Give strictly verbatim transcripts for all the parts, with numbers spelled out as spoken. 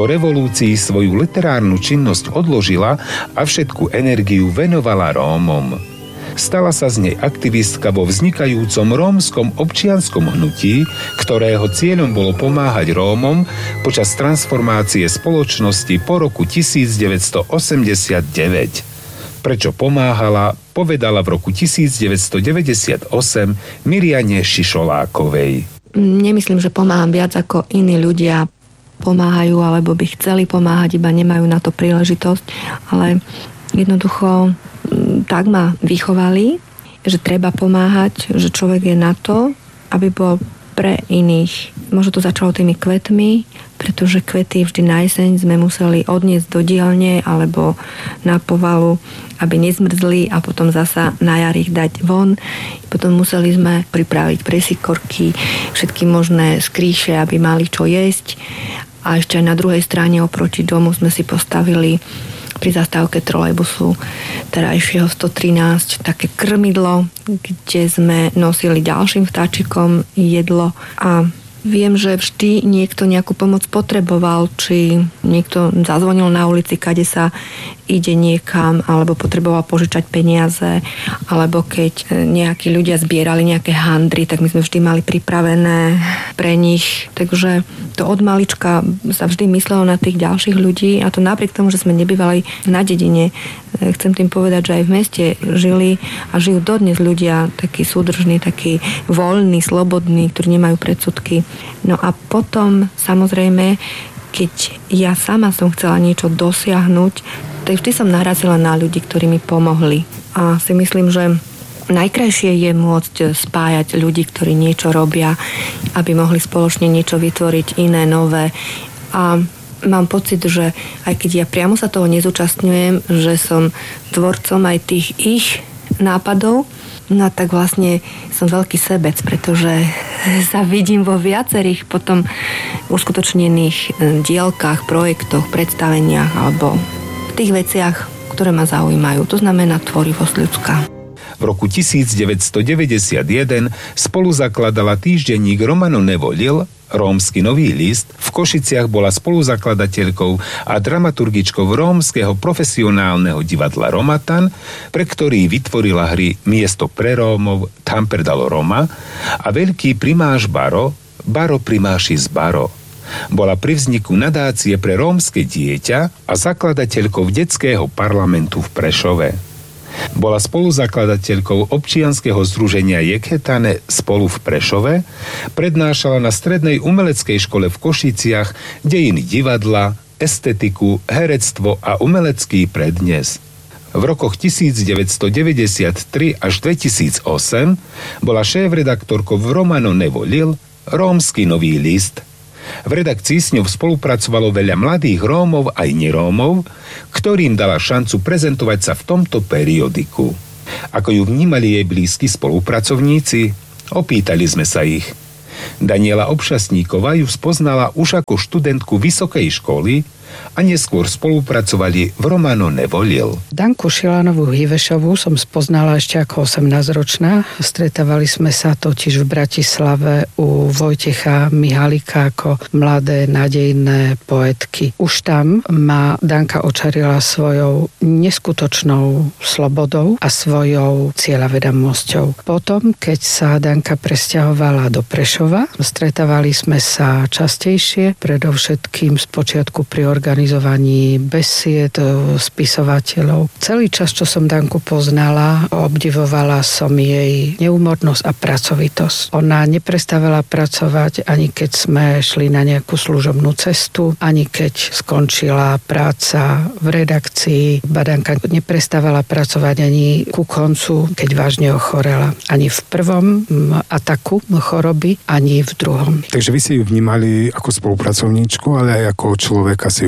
Po revolúcii svoju literárnu činnosť odložila a všetku energiu venovala Rómom. Stala sa z nej aktivistka vo vznikajúcom rómskom občianskom hnutí, ktorého cieľom bolo pomáhať Rómom počas transformácie spoločnosti po roku devätnásťstoosemdesiatdeväť. Prečo pomáhala, povedala v roku devätnásťstodeväťdesiatosem Miriane Šišolákovej. Nemyslím, že pomáham viac ako iní ľudia pomáhajú, alebo by chceli pomáhať, iba nemajú na to príležitosť, ale jednoducho tak ma vychovali, že treba pomáhať, že človek je na to, aby bol pre iných. Možno to začalo tými kvetmi, pretože kvety vždy na jeseň sme museli odniesť do dielne alebo na povalu, aby nezmrzli a potom zasa na jar ich dať von. Potom museli sme pripraviť presikorky, všetky možné skrýše, aby mali čo jesť. A ešte aj na druhej strane oproti domu sme si postavili pri zastávke trolejbusu terajšieho sto trinásť také krmidlo, kde sme nosili ďalším vtáčikom jedlo a viem, že vždy niekto nejakú pomoc potreboval, či niekto zazvonil na ulici, kade sa ide niekam, alebo potreboval požičať peniaze, alebo keď nejakí ľudia zbierali nejaké handry, tak my sme vždy mali pripravené pre nich. Takže to od malička sa vždy myslelo na tých ďalších ľudí a to napriek tomu, že sme nebývali na dedine. Chcem tým povedať, že aj v meste žili a žijú dodnes ľudia takí súdržní, takí voľní, slobodní, ktorí nemajú predsudky. No a potom, samozrejme, keď ja sama som chcela niečo dosiahnuť, tak vždy som narazila na ľudí, ktorí mi pomohli. A si myslím, že najkrajšie je môcť spájať ľudí, ktorí niečo robia, aby mohli spoločne niečo vytvoriť iné, nové. A mám pocit, že aj keď ja priamo sa toho nezúčastňujem, že som tvorcom aj tých ich nápadov, no tak vlastne som veľký sebec, pretože sa vidím vo viacerých potom uskutočnených dielkách, projektoch, predstaveniach alebo v tých veciach, ktoré ma zaujímajú. To znamená tvorivosť ľudská. V roku devätnásťstodeväťdesiatjeden spolu zakladala týždenník Romano Nevolil, Rómsky nový list, v Košiciach bola spoluzakladateľkou a dramaturgičkou rómskeho profesionálneho divadla Romatan, pre ktorý vytvorila hry Miesto pre Rómov, Tam predalo Roma a veľký primáš Baro, Baro primášis Baro. Bola pri vzniku nadácie pre rómske dieťa a zakladateľkou detského parlamentu v Prešove. Bola spoluzakladateľkou občianskeho združenia Jekhetane spolu v Prešove, prednášala na strednej umeleckej škole v Košiciach dejiny divadla, estetiku, herectvo a umelecký prednes. V rokoch devätnásťstodeväťdesiattri až dvetisícosem bola šéfredaktorkou v Romano Nevolil, Rómsky nový list. V redakcii s ňou spolupracovalo veľa mladých Rómov aj nerómov, ktorým dala šancu prezentovať sa v tomto periodiku. Ako ju vnímali jej blízki spolupracovníci? Opýtali sme sa ich. Daniela Obšasníková ju spoznala už ako študentku vysokej školy a neskôr spolupracovali v Romano Nevolil. Danku Šilanovú Hivešovú som spoznala ešte ako osemnásťročná. Stretávali sme sa totiž v Bratislave u Vojtecha Mihalika ako mladé, nádejné poetky. Už tam ma Danka očarila svojou neskutočnou slobodou a svojou cieľavedomosťou. Potom, keď sa Danka presťahovala do Prešova, stretávali sme sa častejšie, predovšetkým spočiatku pri organizovaní besied spisovateľov. Celý čas, čo som Danku poznala, obdivovala som jej neúmornosť a pracovitosť. Ona neprestávala pracovať, ani keď sme šli na nejakú služobnú cestu, ani keď skončila práca v redakcii. Danka neprestávala pracovať ani ku koncu, keď vážne ochorela. Ani v prvom ataku choroby, ani v druhom. Takže vy si ju vnímali ako spolupracovníčku, ale aj ako človeka si ju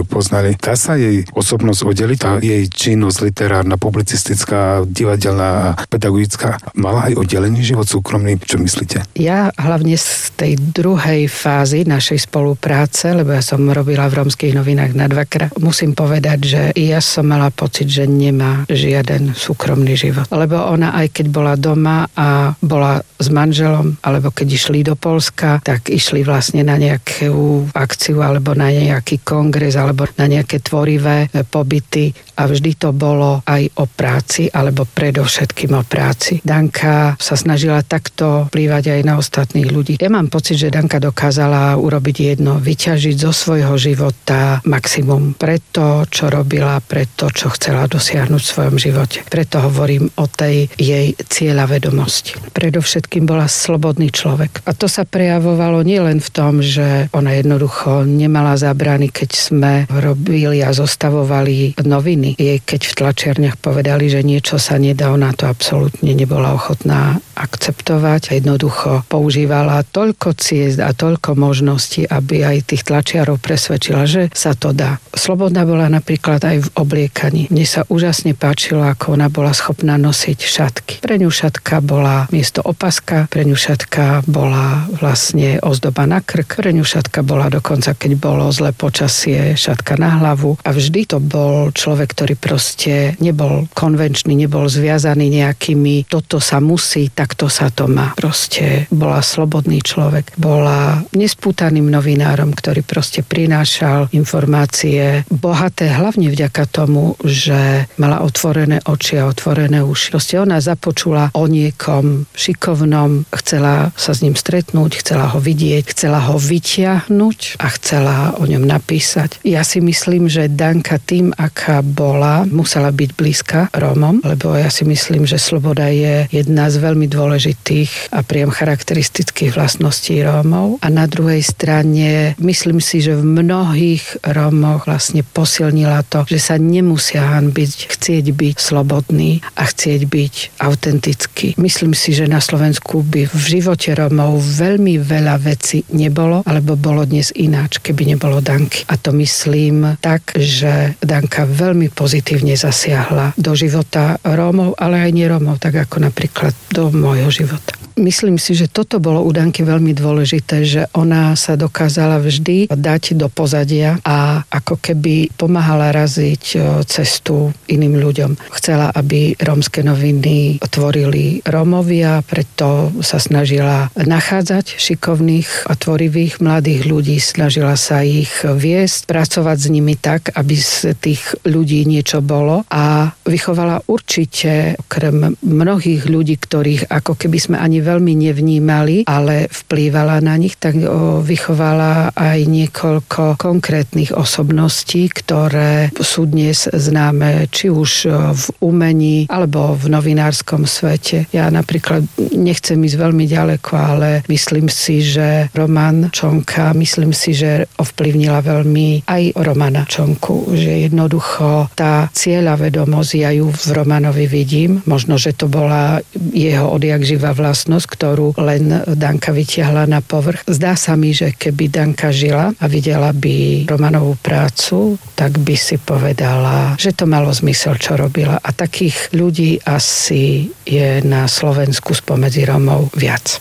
ju poznali. Dá sa jej osobnosť oddeliť, tá jej činnosť literárna, publicistická, divadelná a pedagogická mala aj oddelený život súkromný. Čo myslíte? Ja hlavne z tej druhej fázy našej spolupráce, lebo ja som robila v Rómskych novinách na dvakrát, musím povedať, že ja som mala pocit, že nemá žiaden súkromný život. Lebo ona aj keď bola doma a bola s manželom, alebo keď išli do Poľska, tak išli vlastne na nejakú akciu alebo na nejaký kongres alebo na nejaké tvorivé pobyty a vždy to bolo aj o práci alebo predovšetkým o práci. Danka sa snažila takto vplývať aj na ostatných ľudí. Ja mám pocit, že Danka dokázala urobiť jedno, vyťažiť zo svojho života maximum pre to, čo robila, pre to, čo chcela dosiahnuť v svojom živote. Preto hovorím o tej jej cieľavedomosti. Predovšetkým bola slobodný človek. A to sa prejavovalo nielen v tom, že ona jednoducho nemala zábrany, keď sme robili a zostavovali noviny. Jej keď v tlačiarniach povedali, že niečo sa nedá, ona to absolútne nebola ochotná akceptovať. Jednoducho používala toľko ciest a toľko možností, aby aj tých tlačiarov presvedčila, že sa to dá. Slobodná bola napríklad aj v obliekaní. Mne sa úžasne páčilo, ako ona bola schopná nosiť šatky. Pre ňu šatka bola miesto opaska, pre ňu šatka bola vlastne ozdoba na krk, pre ňu šatka bola dokonca, keď bolo zlé počasie, šatka na hlavu a vždy to bol človek, ktorý proste nebol konvenčný, nebol zviazaný nejakými toto sa musí, takto sa to má. Proste bola slobodný človek. Bola nespútaným novinárom, ktorý proste prinášal informácie bohaté hlavne vďaka tomu, že mala otvorené oči a otvorené uši. Proste ona započula o niekom šikovnom, chcela sa s ním stretnúť, chcela ho vidieť, chcela ho vytiahnuť a chcela o ňom napísať. Ja si myslím, že Danka tým, aká bola, musela byť blízka Rómom, lebo ja si myslím, že sloboda je jedna z veľmi dôležitých a priam charakteristických vlastností Rómov. A na druhej strane myslím si, že v mnohých Rómoch vlastne posilnila to, že sa nemusia hanbiť, chcieť byť slobodný a chcieť byť autentický. Myslím si, že na Slovensku by v živote Rómov veľmi veľa vecí nebolo, alebo bolo dnes ináč, keby nebolo Danky. A to myslím tak, že Danka veľmi pozitívne zasiahla do života Rómov, ale aj nie Rómov, tak ako napríklad do môjho života. Myslím si, že toto bolo u Danky veľmi dôležité, že ona sa dokázala vždy dať do pozadia a ako keby pomáhala raziť cestu iným ľuďom. Chcela, aby rómske noviny tvorili Rómovia, preto sa snažila nachádzať šikovných a tvorivých mladých ľudí, snažila sa ich viesť, pracovať s nimi tak, aby z tých ľudí niečo bolo a vychovala určite okrem mnohých ľudí, ktorých ako keby sme ani veľmi nevnímali, ale vplývala na nich, tak vychovala aj niekoľko konkrétnych osobností, ktoré sú dnes známe či už v umení alebo v novinárskom svete. Ja napríklad nechcem ísť veľmi ďaleko, ale myslím si, že Roman Čonka, myslím si, že ovplyvnila veľmi aj Romana Čonku, že jednoducho tá cieľavedomosť, ja ju v Romanovi vidím, možno, že to bola jeho odjak živá vlastnosť, ktorú len Danka vytiahla na povrch. Zdá sa mi, že keby Danka žila a videla by Romanovú prácu, tak by si povedala, že to malo zmysel, čo robila. A takých ľudí asi je na Slovensku spomedzi Rómov viac.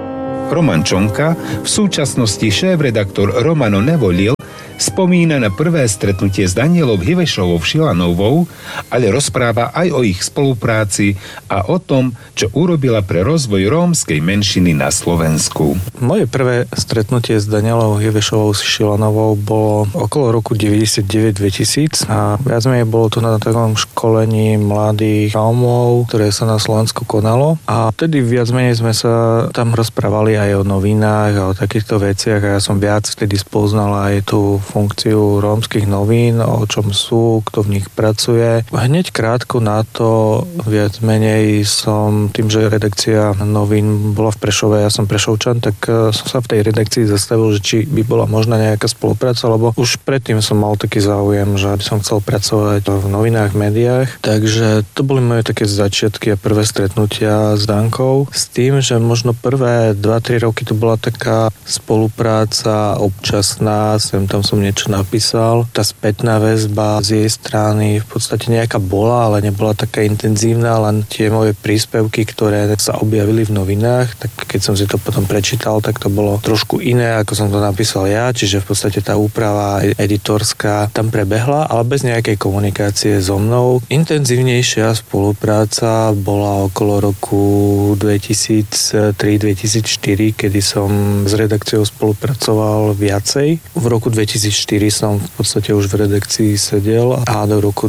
Roman Čonka, v súčasnosti šéf-redaktor Romano Nevolil, spomína na prvé stretnutie s Danielou Hivešovou Šilanovou, ale rozpráva aj o ich spolupráci a o tom, čo urobila pre rozvoj rómskej menšiny na Slovensku. Moje prvé stretnutie s Danielou Hivešovou Šilanovou bolo okolo roku deväťdesiatdeväť dvetisíc a viac menej bolo to na takom školení mladých Rómov, ktoré sa na Slovensku konalo a vtedy viac menej sme sa tam rozprávali aj o novinách a o takýchto veciach a ja som viac vtedy spoznal aj tú funkciu rómskych novín, o čom sú, kto v nich pracuje. Hneď krátko na to viac menej som, tým, že redakcia novín bola v Prešove, ja som Prešovčan, tak som sa v tej redakcii zastavil, že či by bola možná nejaká spolupráca, lebo už predtým som mal taký záujem, že by som chcel pracovať v novinách, médiách. Takže to boli moje také začiatky a prvé stretnutia s Dankou. S tým, že možno prvé dva tri tri roky to bola taká spolupráca občasná, sem tam som niečo napísal. Tá spätná väzba z jej strany v podstate nejaká bola, ale nebola taká intenzívna, len tie moje príspevky, ktoré sa objavili v novinách, tak keď som si to potom prečítal, tak to bolo trošku iné, ako som to napísal ja, čiže v podstate tá úprava editorská tam prebehla, ale bez nejakej komunikácie so mnou. Intenzívnejšia spolupráca bola okolo roku dvetisíctri dvetisícštyri, kedy som s redakciou spolupracoval viacej. V roku dvetisícštyri som v podstate už v redakcii sedel a do roku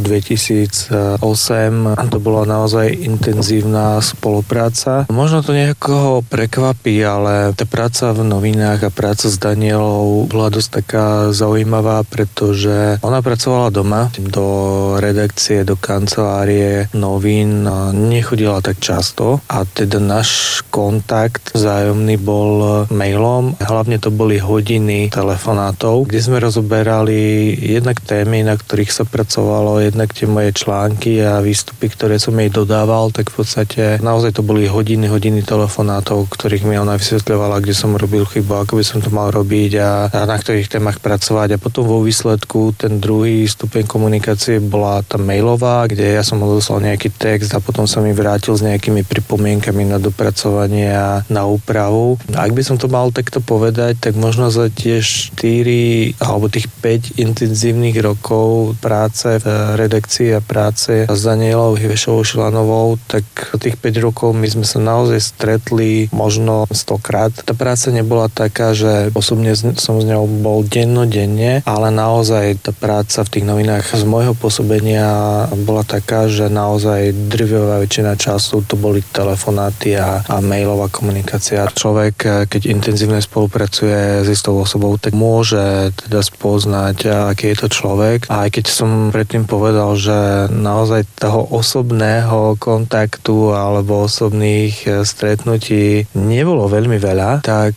dvetisícosem to bola naozaj intenzívna spolupráca. Možno to niekoho prekvapí, ale tá práca v novinách a práca s Danielou bola dosť taká zaujímavá, pretože ona pracovala doma, do redakcie, do kancelárie novín nechodila tak často a teda náš kontakt vzájomný bol mailom. Hlavne to boli hodiny telefonátov, kde sme rozoberali jednak témy, na ktorých sa pracovalo, jednak tie moje články a výstupy, ktoré som jej dodával, tak v podstate naozaj to boli hodiny, hodiny telefonátov, ktorých mi ona vysvetľovala, kde som robil chybu, ako by som to mal robiť a, a na ktorých témach pracovať. A potom vo výsledku ten druhý stupeň komunikácie bola tá mailová, kde ja som odoslal nejaký text a potom sa mi vrátil s nejakými pripomienkami na dopracovanie a na úpravu. Ak by som to mal takto povedať, tak možno za tie štyri alebo tých päť intenzívnych rokov práce v redakcii a práce s Danielou Hivešovou Šilanovou, tak tých päť rokov my sme sa naozaj stretli možno stokrát. Tá práca nebola taká, že osobne som s ňou bol dennodenne, ale naozaj tá práca v tých novinách z môjho pôsobenia bola taká, že naozaj drvivá väčšina času to boli telefonáty a, a mailová komunikácia. Človek, keď intenzívne spolupracuje s istou osobou, tak môže teda spoznať, aký je to človek. A aj keď som predtým povedal, že naozaj toho osobného kontaktu alebo osobných stretnutí nebolo veľmi veľa, tak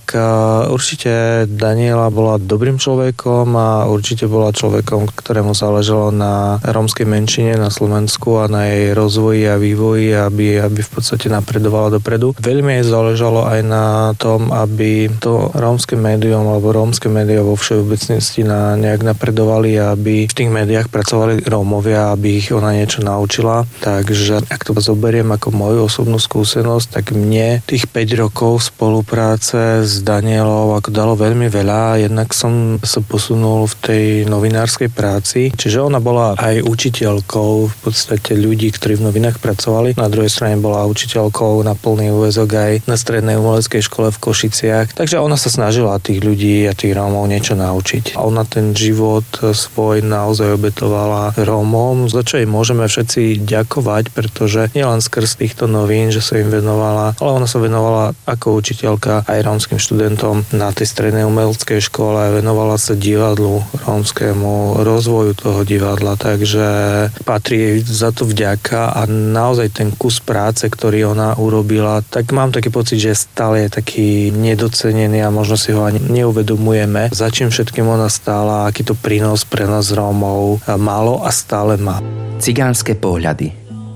určite Daniela bola dobrým človekom a určite bola človekom, ktorému záležalo na rómskej menšine na Slovensku a na jej rozvoji a vývoji, aby, aby v podstate napredovala dopredu. Veľmi jej záležalo aj na tom, aby to rómske médium alebo rómske médiá vo všeobecnosti na, nejak napredovali a aby v tých médiách pracovali Rómovia, aby ich ona niečo naučila. Takže ak to zoberiem ako moju osobnú skúsenosť, tak mne tých päť rokov spolupráce s Danielou ako dalo veľmi veľa. Jednak som sa posunul v tej novinárskej práci, čiže ona bola aj učiteľkou v podstate ľudí, ktorí v novinách pracovali. Na druhej strane bola učiteľkou na plný úväzok aj na strednej umeleckej škole v Košiciach. Takže ona sa snažila tých ľudí a tých Rómov niečo naučiť. A ona ten život svoj naozaj obetovala Rómom, za čo jej môžeme všetci ďakovať, pretože nielen skrz týchto novín, že sa im venovala, ale ona sa venovala ako učiteľka aj rómskym študentom na tej strednej umeleckej škole, venovala sa divadlu rómskému, rozvoju toho divadla, takže patrí jej za to vďaka a naozaj ten kus práce, ktorý ona urobila, tak mám taký pocit, že stále je taký nedocenený a možno si ho ani neuvedomujeme, za čím všetkým ona stála, aký to prínos pre nás Rómov malo a stále má. Cigánske pohľady.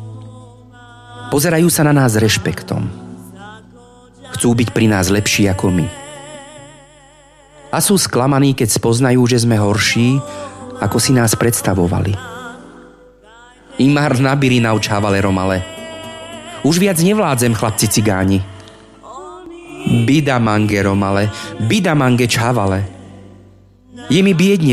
Pozerajú sa na nás s rešpektom. Chcú byť pri nás lepší ako my. A sú sklamaní, keď spoznajú, že sme horší, ako si nás predstavovali. Imar nabiri naučávale Romale. Už viac nevládzem, chlapci cigáni. Bida mange Romale, bida mange čávale. Je mi biedne,